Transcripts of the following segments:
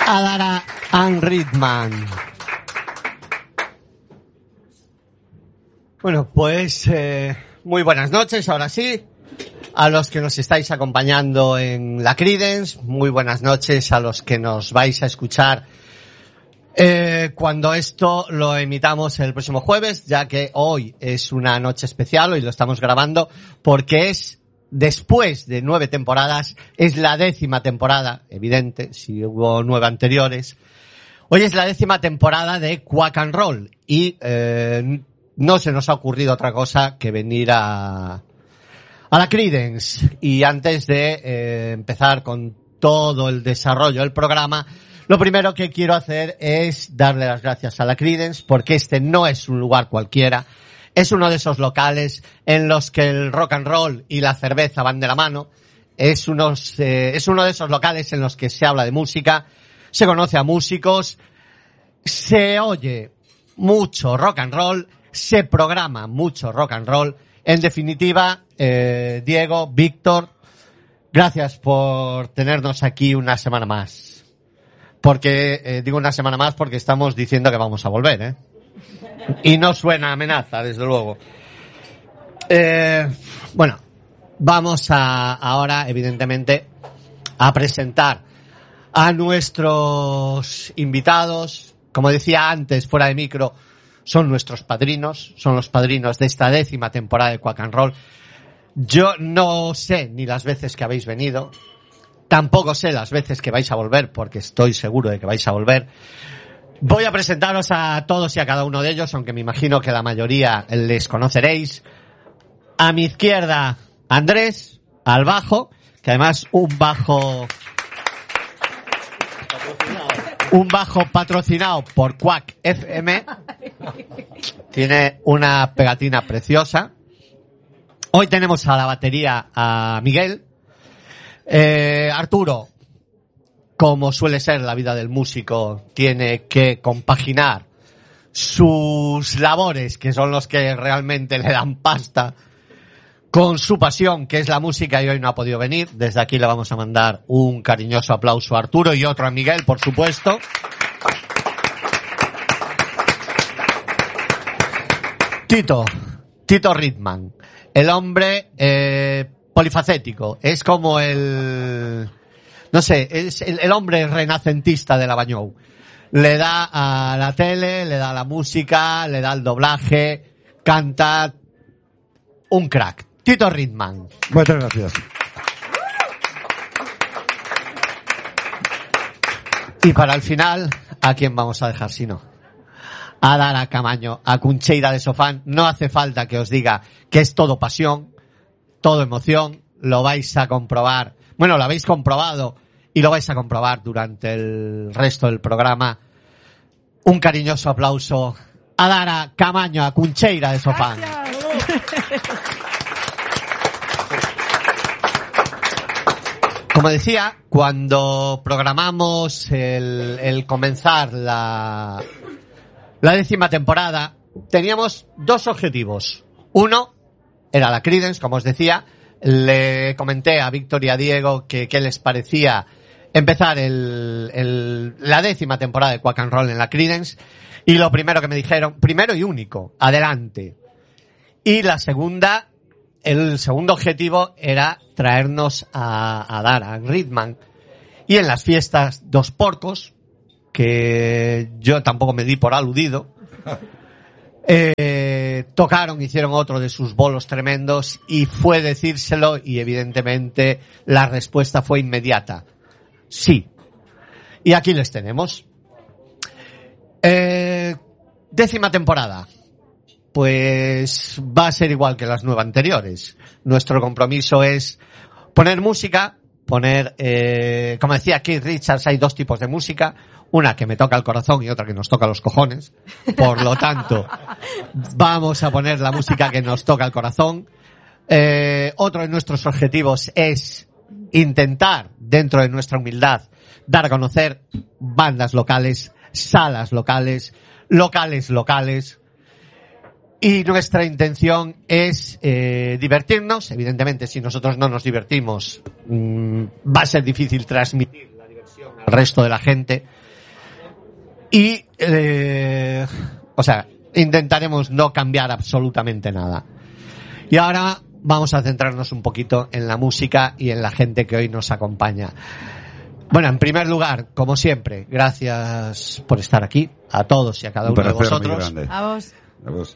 Adara and Ritman. Bueno, pues muy buenas noches, ahora sí, a los que nos estáis acompañando en la Creedence, muy buenas noches a los que nos vais a escuchar cuando esto lo emitamos el próximo jueves, ya que hoy es una noche especial, hoy lo estamos grabando, porque es después de 9 temporadas, es la 10ª temporada, evidente, si hubo 9 anteriores. Hoy es la 10ª temporada de Quack and Roll y no se nos ha ocurrido otra cosa que venir a la Creedence. Y antes de empezar con todo el desarrollo del programa, lo primero que quiero hacer es darle las gracias a la Creedence, porque este no es un lugar cualquiera. Es uno de esos locales en los que el rock and roll y la cerveza van de la mano. Es uno de esos locales en los que se habla de música, se conoce a músicos, se oye mucho rock and roll, se programa mucho rock and roll. En definitiva, Diego, Víctor, gracias por tenernos aquí una semana más. Porque, digo una semana más porque estamos diciendo que vamos a volver, Y no suena amenaza, desde luego. Bueno, vamos ahora, evidentemente, a presentar a nuestros invitados. Como decía antes, fuera de micro, son nuestros padrinos, son los padrinos de esta 10ª temporada de Quack and Roll. Yo no sé ni las veces que habéis venido, tampoco sé las veces que vais a volver, porque estoy seguro de que vais a volver. Voy a presentaros a todos y a cada uno de ellos, aunque me imagino que la mayoría les conoceréis. A mi izquierda, Andrés, al bajo, que además un bajo patrocinado por Quack FM. Tiene una pegatina preciosa. Hoy tenemos a la batería a Miguel. Arturo, como suele ser la vida del músico, tiene que compaginar sus labores, que son los que realmente le dan pasta, con su pasión, que es la música, y hoy no ha podido venir. Desde aquí le vamos a mandar un cariñoso aplauso a Arturo y otro a Miguel, por supuesto. Tito Ritman, el hombre polifacético, es como no sé, es el hombre renacentista de la Bañou. Le da a la tele, le da a la música, le da al doblaje, canta, un crack. Tito Ritman. Muchas gracias. Y para el final, ¿a quién vamos a dejar si no? A Adara Camaño, a Cuncheira de Sofán. No hace falta que os diga que es todo pasión, todo emoción, lo vais a comprobar. Bueno, lo habéis comprobado y lo vais a comprobar durante el resto del programa. Un cariñoso aplauso a Adara Camaño, a Cuncheira de Sofán. Como decía, cuando programamos el comenzar la 10ª temporada, teníamos 2 objetivos. Uno era la Creedence, como os decía. Le comenté a Víctor y a Diego que qué les parecía empezar la 10ª temporada de Quack and Roll en la Creedence, y lo primero que me dijeron, primero y único, adelante. Y el segundo objetivo era traernos a Adara and Ritman. Y en las fiestas Dos Porcos, que yo tampoco me di por aludido, hicieron otro de sus bolos tremendos, y fue decírselo, y evidentemente la respuesta fue inmediata. Sí. Y aquí les tenemos. 10ª temporada. Pues va a ser igual que las 9 anteriores. Nuestro compromiso es poner música, como decía Keith Richards, hay 2 tipos de música. Una que me toca el corazón y otra que nos toca los cojones. Por lo tanto, vamos a poner la música que nos toca el corazón. Otro de nuestros objetivos es intentar, dentro de nuestra humildad, dar a conocer bandas locales, salas locales, locales. Y nuestra intención es divertirnos. Evidentemente, si nosotros no nos divertimos, va a ser difícil transmitir la diversión al resto de la gente. Y, o sea, intentaremos no cambiar absolutamente nada. Y ahora vamos a centrarnos un poquito en la música y en la gente que hoy nos acompaña. Bueno, en primer lugar, como siempre, gracias por estar aquí, a todos y a cada uno de vosotros. A vos. A vos.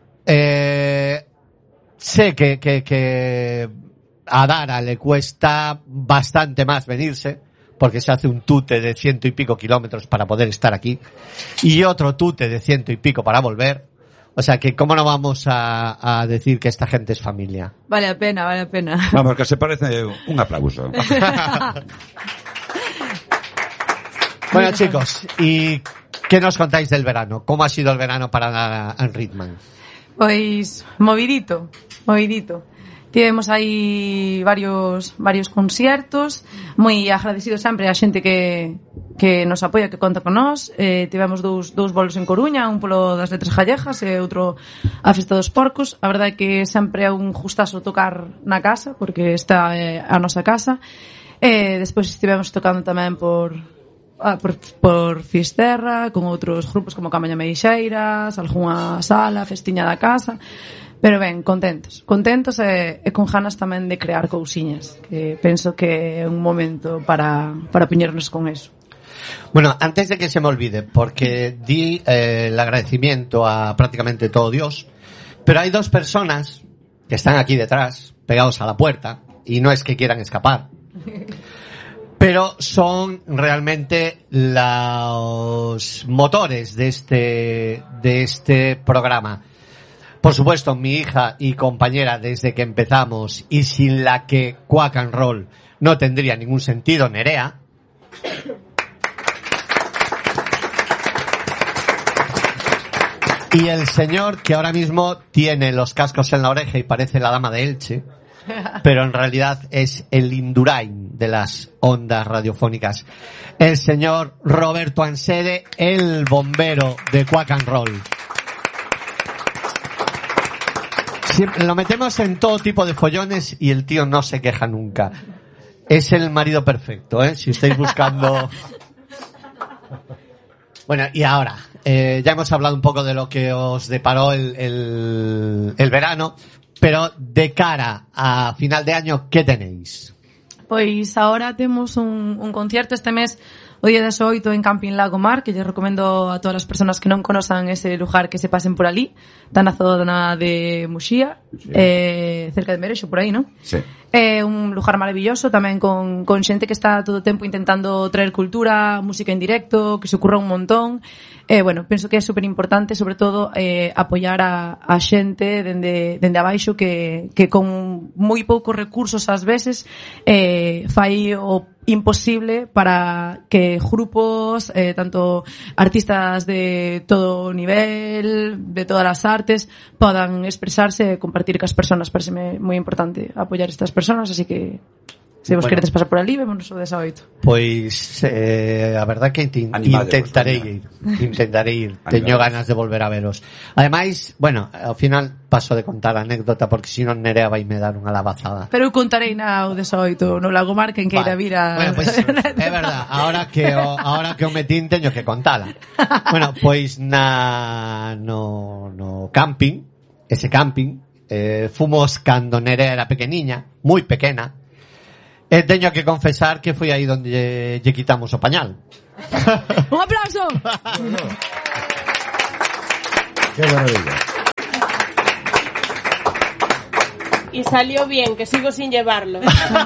Sé que a Dara le cuesta bastante más venirse, porque se hace un tute de 100 y pico kilómetros para poder estar aquí, y otro tute de 100 y pico para volver. O sea que, ¿cómo no vamos a decir que esta gente es familia? Vale a pena, vale a pena. Vamos, que se parece un aplauso. Bueno, chicos, ¿y qué nos contáis del verano? ¿Cómo ha sido el verano para Unrhythman? Pois movidito. Tivemos aí varios conciertos, moi agradecidos sempre a xente que nos apoia, que conta con nós. Tivemos dous bolos en Coruña, un polo das Letras Gallegas e outro a Festa dos Porcos. A verdade é que sempre é un gustazo tocar na casa, porque está a nosa casa. Despois estivemos tocando tamén por Fisterra, con outros grupos como Camaña Meixeiras, algunha sala, festiña da casa. Pero ben, contentos e con ganas tamén de crear cousiñas, que penso que é un momento para poñernos con eso. Bueno, antes de que se me olvide, porque di el agradecimiento a prácticamente todo Dios, pero hay dos personas que están aquí detrás, pegados a la puerta, y no es que quieran escapar, pero son realmente los motores de este programa. Por supuesto, mi hija y compañera desde que empezamos, y sin la que Quack and Roll no tendría ningún sentido, Nerea. Y el señor que ahora mismo tiene los cascos en la oreja y parece la dama de Elche, pero en realidad es el Indurain de las ondas radiofónicas. El señor Roberto Ansede, el bombero de Quack and Roll. Siempre lo metemos en todo tipo de follones y el tío no se queja nunca. Es el marido perfecto, ¿eh? Si estáis buscando... Bueno, y ahora, ya hemos hablado un poco de lo que os deparó el verano, pero de cara a final de año, ¿qué tenéis? Pois ahora temos un concierto este mes, o día 18 en Camping Lago Mar, que lle recomendo a todas as persoas que non conozcan ese lugar que se pasen por ali. Está na zona de Muxía, sí. Cerca de Merexo, por aí, non? Sí. É un lugar maravilloso, tamén con xente que está todo o tempo intentando traer cultura, música en directo, que se ocurra un montón. Bueno, penso que é super importante, sobre todo, apoiar a xente dende abaixo que con moi poucos recursos ás veces fai o imposible para que grupos, tanto artistas de todo nivel, de todas as artes, podan expresarse e compartir cas persoas. Pareceme moi importante apoiar estas persoas, así que se vos queredes pasar por ali, vémonos o 18. Pois, a verdad que intentarei ir. Teño ganas de volver a veros. Ademais, bueno, ao final paso de contar a anécdota porque si non Nerea vai me dar unha lavazada. Pero eu contarei na o 18 no Lago Mar, quen queira vir a... Bueno, pois, é verdad, ahora que o metín teño que contala. Bueno, pois no camping, ese camping, fomos cando Nerea era pequeniña, moi pequena. Teño que confesar que foi aí donde lle quitamos o pañal. ¡Un aplauso! ¡Qué maravilla! Y salió bien, que sigo sin llevarlo.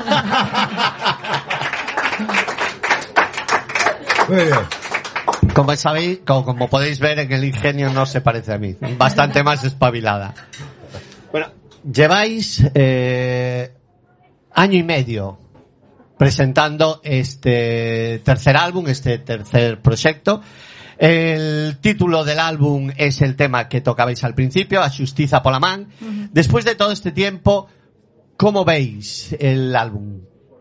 Muy bien. Como sabéis, como podéis ver, en el ingenio no se parece a mí. Bastante más espabilada. Bueno, lleváis año y medio presentando este tercer álbum, este tercer proyecto. El título del álbum es el tema que tocabais al principio, A Xustiza pola Man. Después de todo este tiempo, ¿cómo veis el álbum?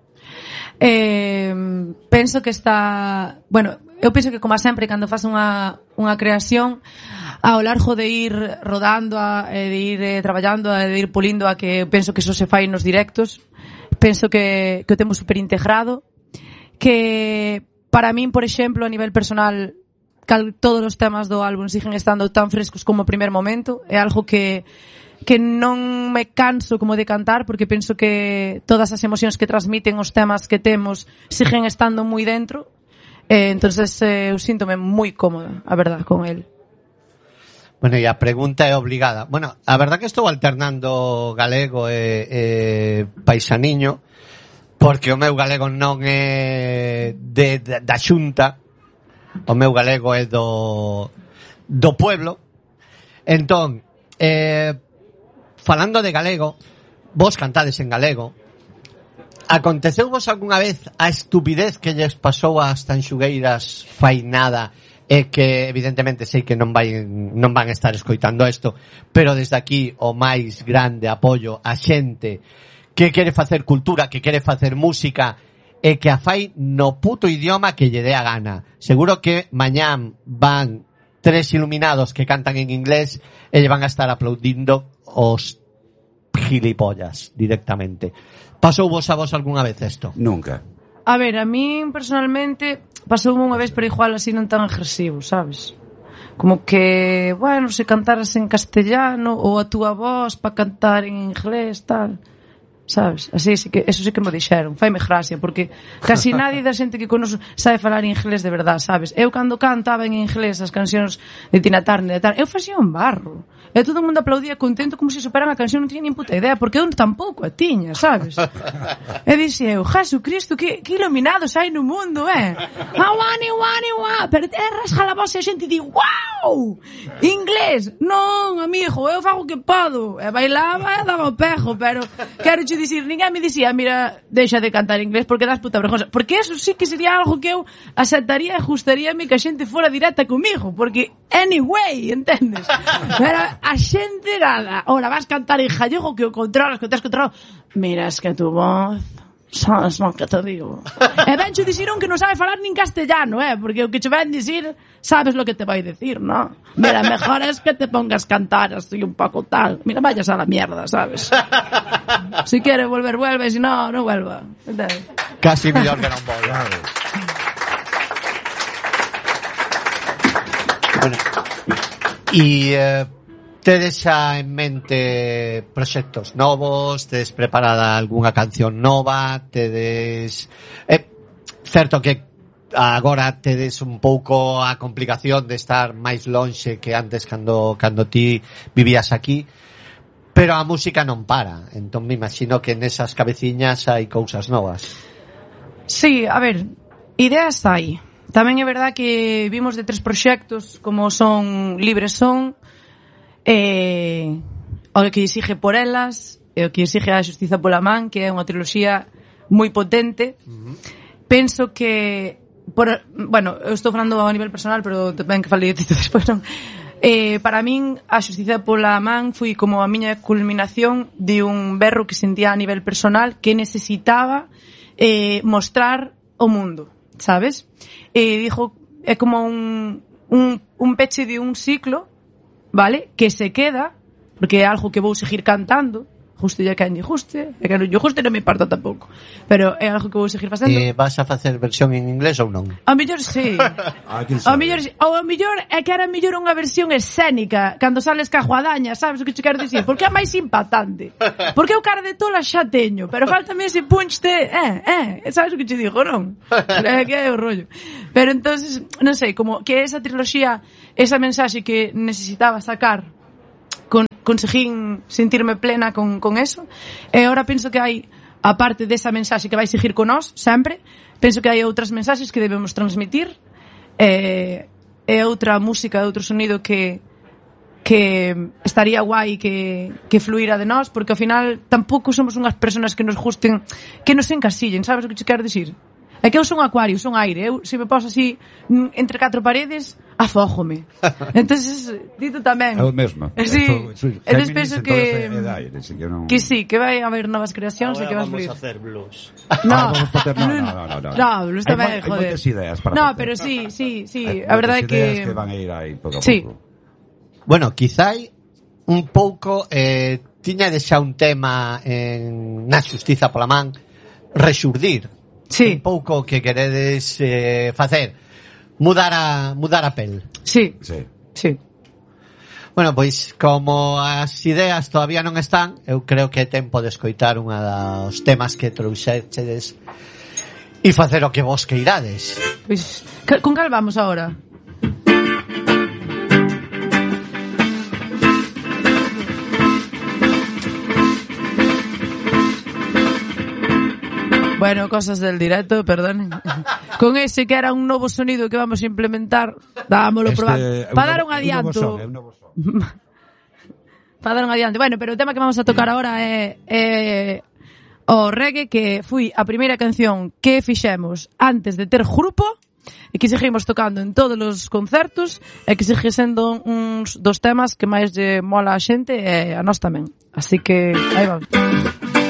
Penso que está... Bueno, eu penso que, como sempre, cando faz unha creación, ao largo de ir rodando, de ir traballando, de ir pulindo, a que penso que eso se fai nos directos, penso que o temos super integrado, que para min, por exemplo, a nivel personal, todos os temas do álbum siguen estando tan frescos como o primer momento. É algo que non me canso como de cantar, porque penso que todas as emocións que transmiten os temas que temos siguen estando moi dentro. Entonces eu síntome moi cómoda, a verdad, con el. Bueno, e a pregunta é obligada. Bueno, a verdad que estou alternando galego e paisaniño, porque o meu galego non é da Xunta, o meu galego é do pueblo. Entón, falando de galego, vos cantades en galego. Aconteceu vos algunha vez a estupidez que lles pasou ás tanxugueiras fai nada, e que evidentemente sei que non van estar escoitando isto, pero desde aquí o máis grande apoio a xente que quere facer cultura, que quere facer música e que a fai no puto idioma que lle dé a gana. Seguro que mañán van 3 iluminados que cantan en inglés e lle van a estar aplaudindo os gilipollas directamente. Pasou vos a vos algunha vez isto? Nunca. A ver, a min personalmente pasou unha vez, pero igual así non tan agresivo, sabes? Como que, bueno, se cantaras en castellano ou a túa voz para cantar en inglés, tal, sabes? Así sí que, eso sí que me dixeron, faime gracia, porque casi nadie da xente que conoce sabe falar inglés de verdad, sabes? Eu cando cantaba en inglés as cancións de Tina Turner, eu facía un barro. E todo o mundo aplaudía contento como se superan a canción, non tiña nin puta idea, porque eu tampouco a tiña, sabes? E dixe eu, Jesucristo, que iluminados hai no mundo, Awani, pero te rasga a voz e a xente di, wow, inglés, non, amigo, eu fago que podo, e bailaba e daba o pejo, pero quero che dicir, ninguén me dicía, mira, deixa de cantar inglés porque das puta vergonza, porque eso sí que sería algo que eu aceptaría e gustaríame que a xente fora directa comigo, porque anyway, entendes? Pero a xente nada. Ora, vas cantar en gallego que o controlas, que o tes controlado. Mira, es que tu voz... Sabes lo que te digo. E ben che dixeron que non sabe falar nin castellano, porque o que che ven dicir, sabes lo que te vai decir, ¿no? Mira, mejor es que te pongas cantar así un poco tal. Mira, vayas a la mierda, ¿sabes? Si quiere volver, vuelve, si no, no vuelva. ¿Entendes? Casi mellor que non vou. Bueno, e tedes xa en mente proxectos novos, tedes preparada algunha canción nova, tedes... certo que agora tedes un pouco a complicación de estar máis lonxe que antes cando ti vivías aquí, pero a música non para, entón me imagino que nesas cabeciñas hai cousas novas. Sí, a ver, ideas hai. Tamén é verdad que vimos de 3 proxectos como son Libre Son, o que exige por elas, e o que exige a Xustiza pola man, que é unha triloxía moi potente. Penso que bueno, eu estou falando a nivel personal, pero tamén que falei de ti despois, non? Para min a Xustiza pola man foi como a miña culminación de un berro que sentía a nivel personal que necesitaba mostrar o mundo, sabes? Dijo, é como un peche de un ciclo, vale, que se queda, porque é algo que vou seguir cantando, justo ya que lle guste, e que non lle guste non me importa tampouco, pero é algo que vou seguir facendo. Vas a facer versión en inglés ou non? A mellor sí. A mellor é que era mellor unha versión escénica, cando sales ca guadaña, sabes o que che quero dicir? Porque é máis impactante. Porque eu cara de tola xa teño, pero faltame ese punch de sabes o que che digo, non? É que é o rollo. Pero entonces, non sei, como que esa triloxía, esa mensaxe que necesitaba sacar, conseguín sentirme plena con eso, e agora penso que hai, aparte desa mensaxe que vai seguir con nós sempre, penso que hai outras mensaxes que debemos transmitir, e outra música, outro sonido que estaría guai que fluira de nós, porque ao final tampouco somos unhas personas que nos gusten, que nos encasillen, sabes o que te quero dicir? É que eu son acuario, son aire. Eu, se me poso así entre 4 paredes, afójome. Entonces, dito tamén. É o mesmo. Sí. Entón penso que que sí, que vai haber novas creacións e que vai fluir. Vamos a hacer blues. No, blues tamén, Hai joder. moitas ideas para no, facer. pero sí. A verdade é que van a ir aí pouco a pouco. Sí. Bueno, quizá un pouco tiñades xa un tema na Xustiza pola man, rexurdir. Sí. Un pouco que queredes facer. mudar a pel. Sí. Bueno, pois como as ideas todavía non están, eu creo que é tempo de escoitar unha dos temas que trouxeches e facer o que vos queirades. Pois, con cal vamos agora? Bueno, cosas del directo, perdón. Con ese que era un novo sonido que vamos a implementar, dámoslo probar. Para dar un adianto. Para dar un adianto. Bueno, pero o tema que vamos a tocar agora é o reggae, que foi a primeira canción que fixemos antes de ter grupo e que seguimos tocando en todos os concertos e que segue sendo uns dos temas que máis lle mola a xente e a nós tamén. Así que aí vamos.